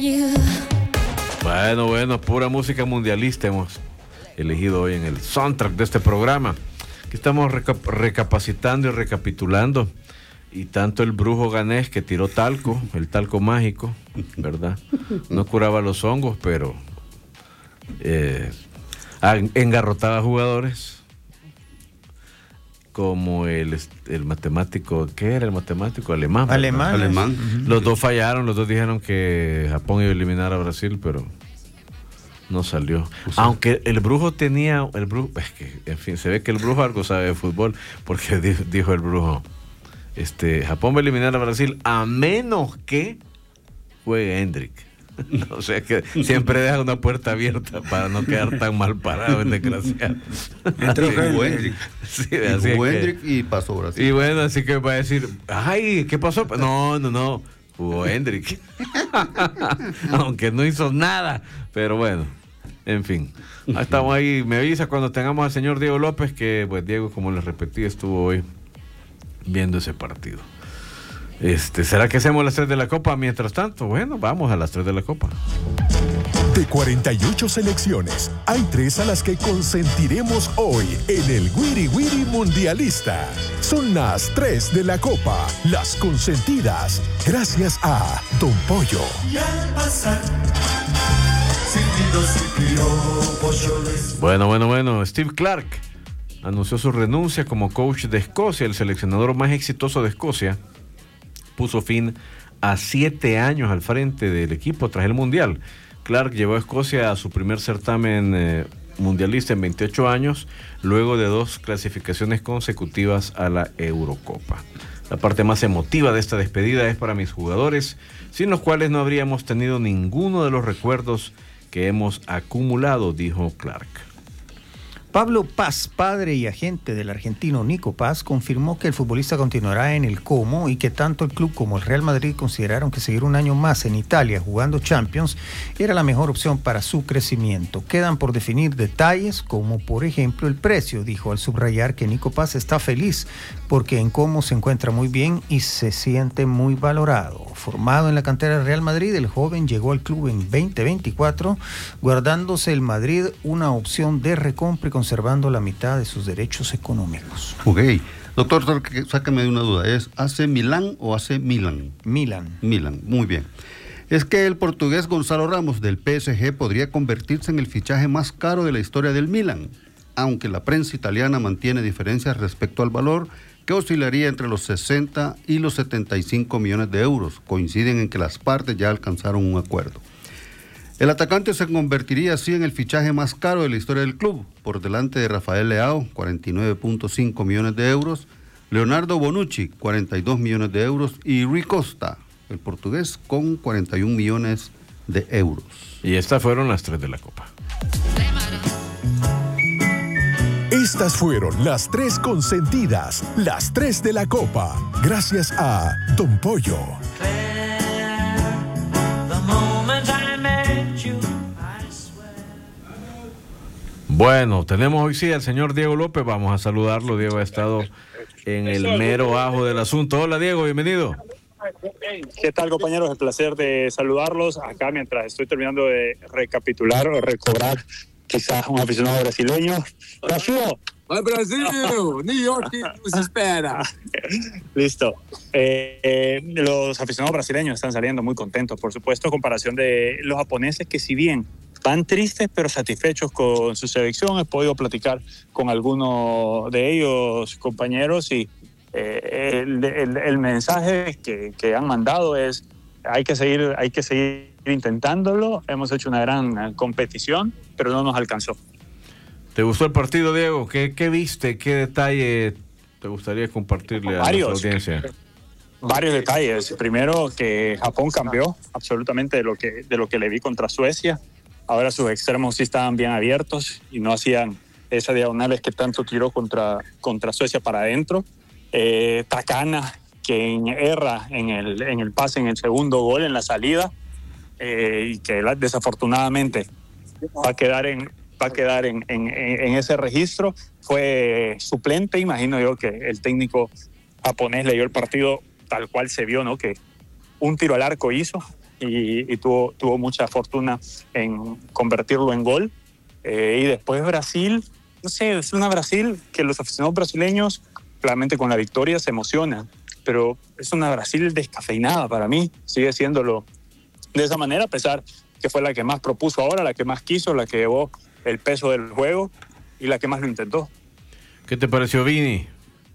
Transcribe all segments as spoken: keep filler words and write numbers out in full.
Bueno, bueno, pura música mundialista hemos elegido hoy en el soundtrack de este programa. Aquí estamos reca- recapacitando y recapitulando. Y tanto el brujo ganés que tiró talco, el talco mágico, ¿verdad? No curaba los hongos, pero eh, engarrotaba jugadores. Como el, el matemático, ¿qué era el matemático? Alemán. Alemán. Alemán. Uh-huh. Los dos fallaron, los dos dijeron que Japón iba a eliminar a Brasil, pero no salió. O sea, aunque el brujo tenía, el brujo, es que, en fin, se ve que el brujo algo sabe de fútbol, porque dijo, dijo el brujo, este, Japón va a eliminar a Brasil a menos que juegue Hendrik. O sea que siempre deja una puerta abierta para no quedar tan mal parado, el desgraciado. Entró Hendrik. Sí, y así jugó que, Hendrik y pasó Brasil. Y bueno, así que va a decir, ay, ¿qué pasó? No, no, no, jugó Hendrik. Aunque no hizo nada, pero bueno, en fin. Ahí estamos ahí, me avisa cuando tengamos al señor Diego López, que pues Diego, como les repetí, estuvo hoy viendo ese partido. Este, ¿será que hacemos las tres de la Copa mientras tanto? Bueno, vamos a las tres de la Copa. De cuarenta y ocho selecciones, hay tres a las que consentiremos hoy en el Wiri Wiri Mundialista. Son las tres de la Copa, las consentidas, gracias a Don Pollo. Y al pasar, silbidos y piropos. Bueno, bueno, bueno, Steve Clark anunció su renuncia como coach de Escocia, el seleccionador más exitoso de Escocia. Puso fin a siete años al frente del equipo tras el Mundial. Clark llevó a Escocia a su primer certamen eh, mundialista en veintiocho años, luego de dos clasificaciones consecutivas a la Eurocopa. La parte más emotiva de esta despedida es para mis jugadores, sin los cuales no habríamos tenido ninguno de los recuerdos que hemos acumulado, dijo Clark. Pablo Paz, padre y agente del argentino Nico Paz, confirmó que el futbolista continuará en el Como y que tanto el club como el Real Madrid consideraron que seguir un año más en Italia jugando Champions era la mejor opción para su crecimiento. Quedan por definir detalles como por ejemplo el precio, dijo al subrayar que Nico Paz está feliz porque en Como se encuentra muy bien y se siente muy valorado. Formado en la cantera del Real Madrid, el joven llegó al club en veinte veinticuatro, guardándose el Madrid una opción de recompra y conservando la mitad de sus derechos económicos. Ok. Doctor, sácame de una duda. ¿Es A C Milán o A C Milan? Milan. Milan, muy bien. Es que el portugués Gonzalo Ramos del P S G podría convertirse en el fichaje más caro de la historia del Milan, aunque la prensa italiana mantiene diferencias respecto al valor, que oscilaría entre los sesenta y los setenta y cinco millones de euros. Coinciden en que las partes ya alcanzaron un acuerdo. El atacante se convertiría así en el fichaje más caro de la historia del club, por delante de Rafael Leao, cuarenta y nueve punto cinco millones de euros, Leonardo Bonucci, cuarenta y dos millones de euros, y Rui Costa, el portugués, con cuarenta y un millones de euros. Y estas fueron las tres de la Copa. Estas fueron las tres consentidas, las tres de la Copa, gracias a Don Pollo. Bueno, tenemos hoy sí al señor Diego López, vamos a saludarlo. Diego ha estado en el mero ajo del asunto. Hola Diego, bienvenido. ¿Qué tal, compañeros? El placer de saludarlos acá mientras estoy terminando de recapitular o recobrar quizás un aficionado brasileño. ¡Brasil! ¡Vai Brasil! New York nos espera. Listo. Eh, eh, los aficionados brasileños están saliendo muy contentos, por supuesto, en comparación de los japoneses, que si bien van tristes pero satisfechos con su selección. He podido platicar con algunos de ellos, compañeros, y eh, el, el, el mensaje que, que han mandado es: hay que seguir, hay que seguir intentándolo. Hemos hecho una gran competición, pero no nos alcanzó. ¿Te gustó el partido, Diego? ¿Qué, qué viste? ¿Qué detalle te gustaría compartirle a Varios, nuestra audiencia? Varios detalles. Primero, que Japón cambió absolutamente de lo que, de lo que le vi contra Suecia. Ahora sus extremos sí estaban bien abiertos y no hacían esas diagonales que tanto tiró contra, contra Suecia para adentro. Eh, Takana, que erra en el, en el pase, en el segundo gol, en la salida, eh, y que desafortunadamente va a quedar en... va a quedar en, en, en ese registro. Fue suplente, imagino yo que el técnico japonés leyó el partido tal cual se vio, ¿no? Que un tiro al arco hizo y, y tuvo, tuvo mucha fortuna en convertirlo en gol. Eh, y después Brasil, no sé, es una Brasil que los aficionados brasileños, claramente con la victoria se emocionan, pero es una Brasil descafeinada para mí, sigue siéndolo de esa manera, a pesar que fue la que más propuso ahora, la que más quiso, la que llevó el peso del juego y la que más lo intentó. ¿Qué te pareció Vini?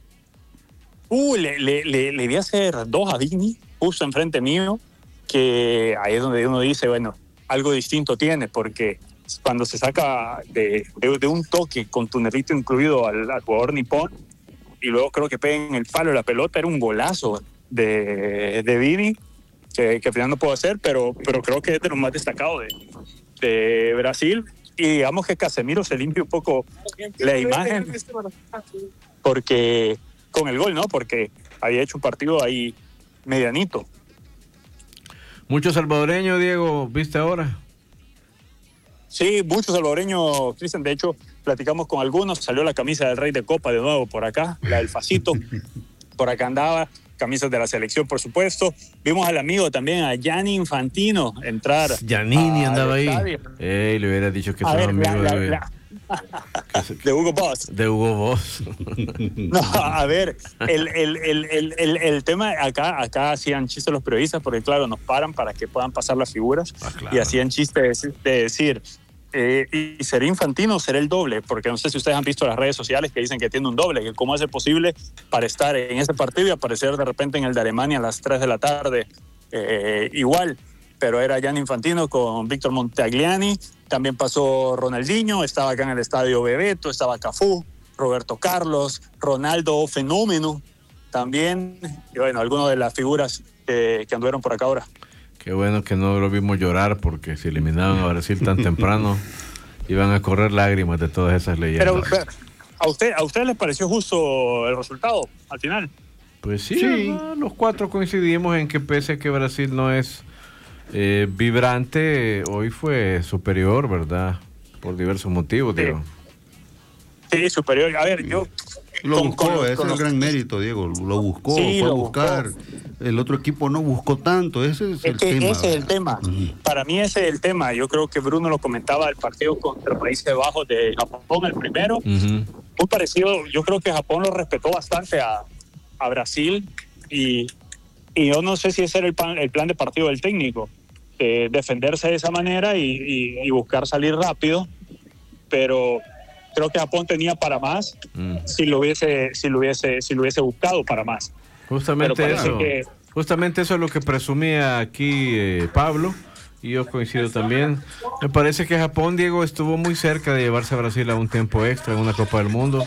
Uh, le, le, le, le vi hacer dos a Vini, justo enfrente mío, que ahí es donde uno dice, bueno, algo distinto tiene, porque cuando se saca de, de, de un toque con tunelito incluido al, al jugador nipón, y luego creo que pega en el palo de la pelota, era un golazo de, de Vini, que, que al final no puedo hacer, pero, pero creo que es de lo más destacado de, de Brasil. Y digamos que Casemiro se limpia un poco la imagen, porque con el gol, ¿no? Porque había hecho un partido ahí medianito. Mucho salvadoreño, Diego, ¿viste ahora? Sí, muchos salvadoreños, Cristian. De hecho, platicamos con algunos. Salió la camisa del Rey de Copa de nuevo por acá, la del Facito. Por acá andaba. Camisas de la selección, por supuesto. Vimos al amigo también, a Gianni Infantino, entrar. Giannini andaba ahí. Ey, le hubiera dicho que es amigo la, la, de, la, de Hugo Boss. De Hugo Boss. No, a ver, el, el, el, el, el, el tema, acá, acá hacían chistes los periodistas, porque claro, nos paran para que puedan pasar las figuras. Ah, claro. Y hacían chistes de, de decir, eh, ¿y será Infantino o será el doble? Porque no sé si ustedes han visto las redes sociales que dicen que tiene un doble, que cómo hace posible para estar en ese partido y aparecer de repente en el de Alemania a las tres de la tarde, eh, igual. Pero era Gianni Infantino con Víctor Montagliani, también pasó Ronaldinho, estaba acá en el estadio Bebeto, estaba Cafú, Roberto Carlos, Ronaldo Fenómeno también, y bueno, algunas de las figuras eh, que anduvieron por acá ahora. Qué bueno que no lo vimos llorar, porque si eliminaban a Brasil tan temprano, iban a correr lágrimas de todas esas leyendas. Pero, ¿a usted, a usted les pareció justo el resultado al final? Pues sí, sí. Los cuatro coincidimos en que pese a que Brasil no es eh, vibrante, hoy fue superior, ¿verdad? Por diversos motivos, sí. Diego. Sí, superior. A ver, yo... Lo con, buscó, con, ese con es los... el gran mérito, Diego. Lo buscó, sí, fue lo a buscar. Buscó. El otro equipo no buscó tanto. Ese es, es el que tema. Ese es el tema. Uh-huh. Para mí ese es el tema. Yo creo que Bruno lo comentaba, el partido contra Países Bajos de Japón, el primero. Uh-huh. Muy parecido. Yo creo que Japón lo respetó bastante a, a Brasil. Y, y yo no sé si ese era el plan, el plan de partido del técnico. Eh, defenderse de esa manera y, y, y buscar salir rápido. Pero... creo que Japón tenía para más mm. si lo hubiese si lo hubiese si lo hubiese buscado para más. Justamente eso. Que... Justamente eso es lo que presumía aquí eh, Pablo, y yo coincido también. Me parece que Japón, Diego, estuvo muy cerca de llevarse a Brasil a un tiempo extra en una Copa del Mundo.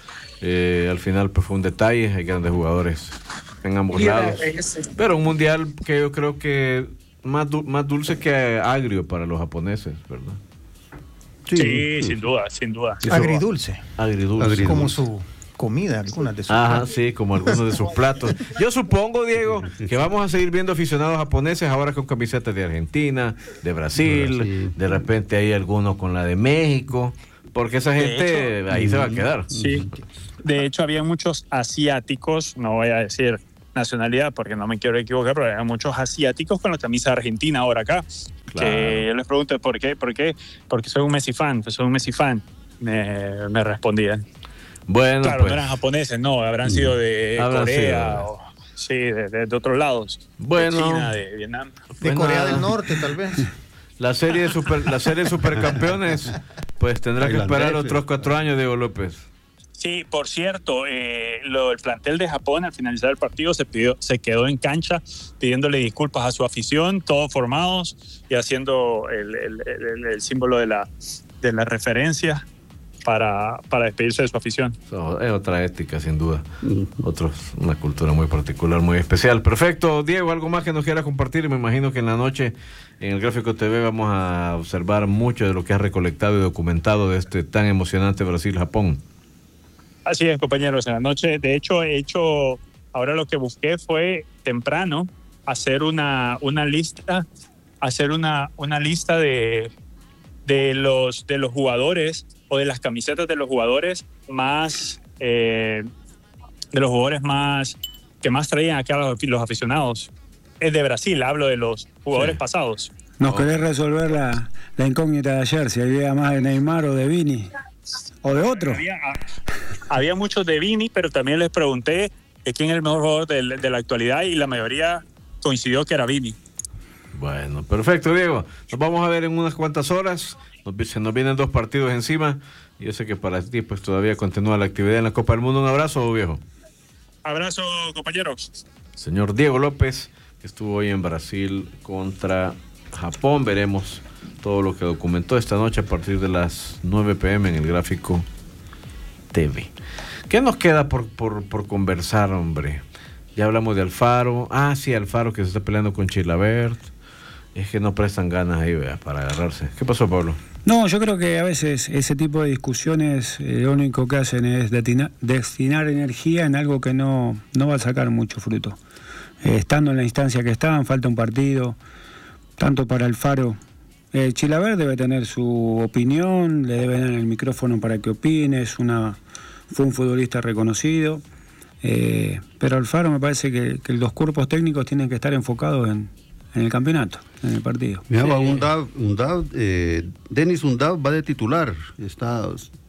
Eh, al final pues fue un detalle, hay grandes jugadores en ambos lados. Pero un mundial que yo creo que más, du- más dulce que agrio para los japoneses, ¿verdad? Sí, sí, sin duda, sin duda. Agridulce. Agridulce. Agridulce. Como su comida, algunas de sus Ajá, platos. sí, como algunos de sus platos. Yo supongo, Diego, que vamos a seguir viendo aficionados japoneses ahora con camisetas de Argentina, de Brasil, Brasil. De repente hay algunos con la de México, porque esa gente hecho, ahí se va a quedar. Sí, de hecho había muchos asiáticos, no voy a decir nacionalidad porque no me quiero equivocar, pero había muchos asiáticos con la camisa de Argentina ahora acá. Claro. Que yo les pregunto por qué, por qué, porque soy un Messi fan, soy un Messi fan, me, me respondían. Bueno, claro, pues, no eran japoneses, no, habrán sido de habrán Corea, sido. O, sí, de, de, de otros lados, bueno, de China, de Vietnam. De pues Corea nada. del Norte, tal vez. La serie de super, la serie de supercampeones, pues tendrá que esperar otros cuatro años, Diego López. Sí, por cierto, eh, lo, el plantel de Japón al finalizar el partido se, pidió, se quedó en cancha pidiéndole disculpas a su afición, todos formados y haciendo el, el, el, el símbolo de la, de la referencia para, para despedirse de su afición. So, es otra ética, sin duda. Otros, una cultura muy particular, muy especial. Perfecto, Diego, ¿algo más que nos quiera compartir? Me imagino que en la noche en el Gráfico T V vamos a observar mucho de lo que has recolectado y documentado de este tan emocionante Brasil-Japón. Así es, compañeros, en la noche, de hecho, he hecho, ahora lo que busqué fue temprano hacer una, una lista, hacer una, una lista de, de, los, de los jugadores o de las camisetas de los jugadores más, eh, de los jugadores más, que más traían acá los, los aficionados es de Brasil, hablo de los jugadores Sí. pasados. Nos Oh. querés resolver la, la incógnita de ayer, si había más de Neymar o de Vini o de otro. Había, había muchos de Vini, pero también les pregunté de quién es el mejor jugador de, de la actualidad y la mayoría coincidió que era Vini. Bueno, perfecto, Diego. Nos vamos a ver en unas cuantas horas. Nos, se nos vienen dos partidos encima. Y yo sé que para ti pues todavía continúa la actividad en la Copa del Mundo. Un abrazo, viejo. Abrazo, compañeros. Señor Diego López, que estuvo hoy en Brasil contra Japón. Veremos todo lo que documentó esta noche a partir de las nueve pe eme en el Gráfico T V. ¿Qué nos queda por, por, por conversar, hombre? Ya hablamos de Alfaro. Ah, sí, Alfaro que se está peleando con Chilavert. Es que no prestan ganas ahí, vea, para agarrarse. ¿Qué pasó, Pablo? No, yo creo que a veces ese tipo de discusiones eh, lo único que hacen es detina, destinar energía en algo que no, no va a sacar mucho fruto. Eh, estando en la instancia que estaban, falta un partido, tanto para Alfaro. Eh, Chilavert debe tener su opinión, le debe dar el micrófono para que opine, es una, fue un futbolista reconocido. Eh, pero Alfaro me parece que, que los cuerpos técnicos tienen que estar enfocados en, en el campeonato, en el partido. Mira, Sí. va Undav, Undav, eh, Denis Undav va de titular. Está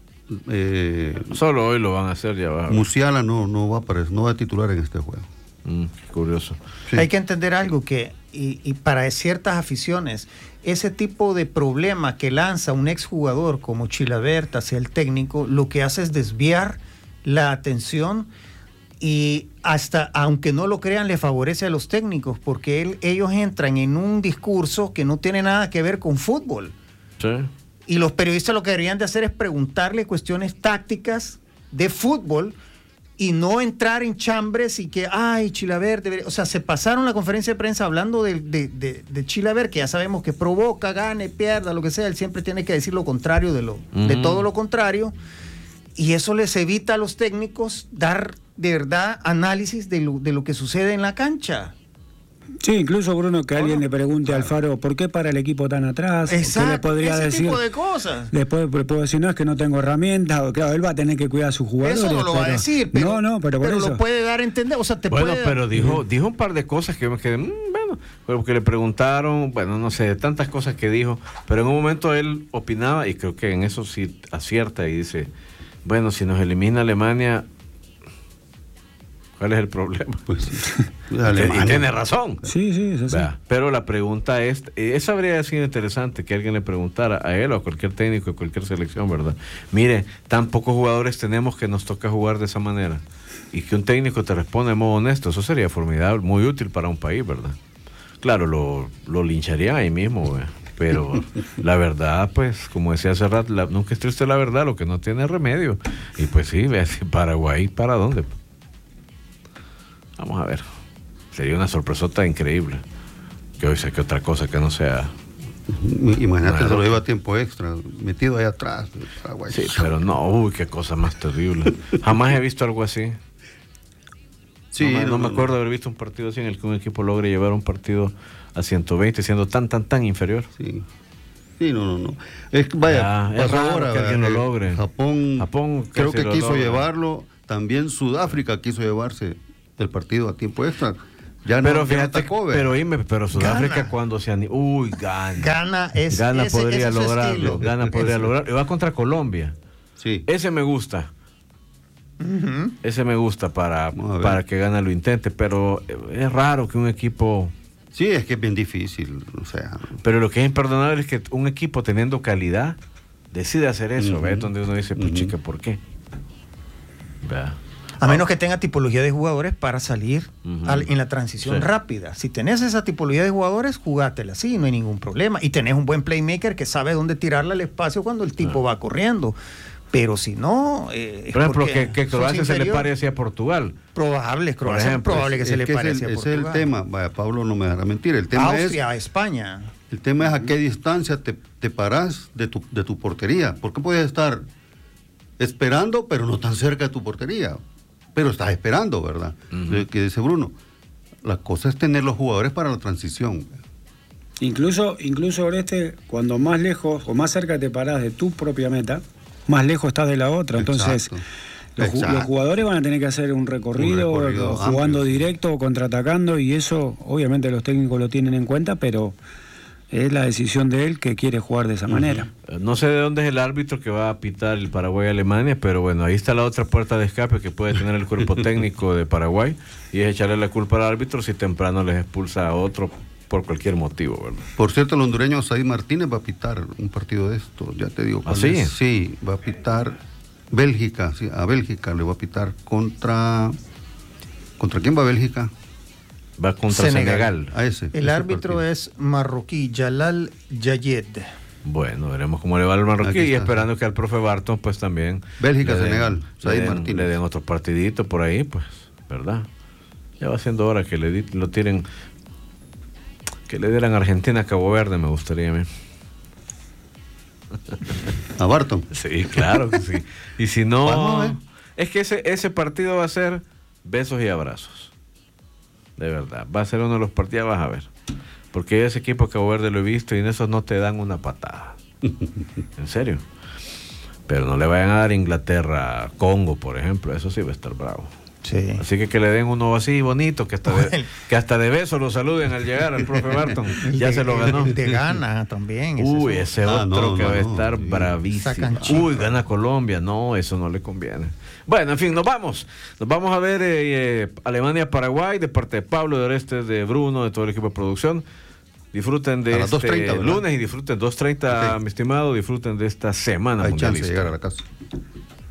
eh, Solo hoy lo van a hacer, ya va. Musiala no, no va a aparecer, no va a titular en este juego. Mm, curioso. Sí. Hay que entender algo que, y, y para ciertas aficiones, ese tipo de problema que lanza un exjugador como Chilavert hacia el técnico, lo que hace es desviar la atención y hasta, aunque no lo crean, le favorece a los técnicos, porque él, ellos entran en un discurso que no tiene nada que ver con fútbol. Sí. Y los periodistas lo que deberían de hacer es preguntarle cuestiones tácticas de fútbol y no entrar en chambres y que, ay, Chilavert, debería... o sea, se pasaron la conferencia de prensa hablando de, de, de, de Chilavert, que ya sabemos que provoca, gane, pierda, lo que sea, él siempre tiene que decir lo contrario de, lo, Uh-huh. de todo lo contrario, y eso les evita a los técnicos dar de verdad análisis de lo, de lo que sucede en la cancha. Sí, incluso Bruno, que alguien Bueno, le pregunte a Alfaro por qué para el equipo tan atrás, ¿qué le Exacto, podría ese decir? tipo de cosas. Después le puedo decir, no, es que no tengo herramientas, o claro, él va a tener que cuidar a sus jugadores. Eso no lo va a pero- decir, pero, no, no, pero por eso. lo puede dar a entender, o sea, te Bueno, puede... pero dijo, dijo un par de cosas que me quedé, mm, bueno, porque le preguntaron, bueno, no sé, tantas cosas que dijo, pero en un momento él opinaba, y creo que en eso sí acierta, y dice, bueno, si nos elimina Alemania, ¿cuál es el problema? Pues sí. Y Alemania. tiene razón. Sí, sí, es así. Vea, pero la pregunta es, eh, esa habría sido interesante que alguien le preguntara a él o a cualquier técnico de cualquier selección, ¿verdad? Mire, tan pocos jugadores tenemos que nos toca jugar de esa manera. Y que un técnico te responda de modo honesto, eso sería formidable, muy útil para un país, ¿verdad? Claro, lo, lo lincharían ahí mismo, vea. Pero la verdad, pues, como decía hace rato, la- nunca es triste la verdad, lo que no tiene remedio. Y pues sí, vea, si Paraguay, ¿para dónde? Vamos a ver. Sería una sorpresota increíble. Que hoy saque otra cosa que no sea. Imagínate, Claro. se lo lleva a tiempo extra, metido ahí atrás. Paraguay. Sí, pero no, uy, qué cosa más terrible. Jamás he visto algo así. Sí, no, me- no, no me no, acuerdo de haber visto un partido así en el que un equipo logre llevar un partido a ciento veinte siendo tan, tan, tan inferior. Sí. Sí, no, no, no. Es que, vaya, Ya, es pasó raro ahora, que alguien lo eh, logre. Japón, Japón creo casi que lo quiso logra. llevarlo. También Sudáfrica quiso llevarse el partido a tiempo extra. Ya no, Pero ya no fíjate, atacó, ¿ve? pero, dime, pero Sudáfrica Gana. cuando se ani- uy, gana. Gana es Gana ese- podría ese es su lograrlo. estilo. Gana podría Ese- lograrlo. Y va contra Colombia. Sí. Ese me gusta. Ujú. Ese me gusta para, Vamos a ver. para que Gana lo intente, pero es raro que un equipo... Sí, es que es bien difícil. O sea, Pero lo que es imperdonable es que un equipo teniendo calidad decide hacer eso. Ujú. ¿Ves? Donde uno dice, pues Ujú. chica, ¿por qué? Vea. A menos que tenga tipología de jugadores para salir Ujú. al- en la transición Sí. rápida. Si tenés esa tipología de jugadores, jugátela así, no hay ningún problema. Y tenés un buen playmaker que sabe dónde tirarle al espacio cuando el tipo va corriendo. Pero si no... eh, es Por ejemplo, porque que, que sos Croacia se le inferior. pare hacia Portugal. Probable, Croacia es ejemplo, probable que es se le que pare es el, hacia ese es el Portugal. tema. Vaya, Pablo no me dejará mentir. El tema Austria, es España. el tema es a qué distancia te, te paras de tu, de tu portería. Porque puedes estar esperando, pero no tan cerca de tu portería. Pero estás esperando, ¿verdad? Ujú. De- que dice Bruno. La cosa es tener los jugadores para la transición. Incluso, incluso Oreste, cuando más lejos o más cerca te parás de tu propia meta, más lejos estás de la otra. Entonces, Exacto. Los, ju- los jugadores van a tener que hacer un recorrido, Un recorrido jugando amplio. directo o contraatacando, y eso obviamente los técnicos lo tienen en cuenta, pero es la decisión de él que quiere jugar de esa manera. No sé de dónde es el árbitro que va a pitar el Paraguay-Alemania, pero bueno, ahí está la otra puerta de escape que puede tener el cuerpo técnico de Paraguay, y es echarle la culpa al árbitro si temprano les expulsa a otro por cualquier motivo, ¿verdad? Por cierto, el hondureño Said Martínez va a pitar un partido de esto, ya te digo. ¿Ah, cuál sí? es. Sí, va a pitar Bélgica, sí, a Bélgica le va a pitar contra... ¿Contra quién va Bélgica? Va contra Senegal. Senegal. A ese. El ese árbitro partido. es marroquí, Jalal Yayed. Bueno, veremos cómo le va al marroquí, Aquí y está, esperando que al profe Barton pues también Bélgica, le den- Senegal, le Said den, Martínez. le den otro partidito por ahí, pues, ¿verdad? Ya va siendo hora que le di- lo tiren, que le dieran Argentina a Cabo Verde, me gustaría a mí. A Barton. Sí, claro que sí. Y si Vamos a no, ver. es que ese, ese partido va a ser besos y abrazos. De verdad, va a ser uno de los partidos, vas a ver. Porque ese equipo de Cabo Verde lo he visto y en esos no te dan una patada. En serio. Pero no le vayan a dar Inglaterra, Congo, por ejemplo, eso sí va a estar bravo. Sí. Así que que le den uno así bonito, que hasta de, Bueno. que hasta de beso lo saluden al llegar al profe Barton. El Ya de- se lo ganó. el de Ghana también. ese Uy, es ese Ah, otro no, que no, va a no, estar sí. bravísimo. Sacan chispa. Uy, gana Colombia. No, eso no le conviene. Bueno, en fin, nos vamos. Nos vamos a ver eh, eh, Alemania-Paraguay de parte de Pablo, de Orestes, de Bruno, de todo el equipo de producción. Disfruten de A las este dos treinta, ¿verdad? lunes y disfruten dos treinta, Ok. mi estimado. Disfruten de esta semana Hay chance de mundialista. llegar a la casa.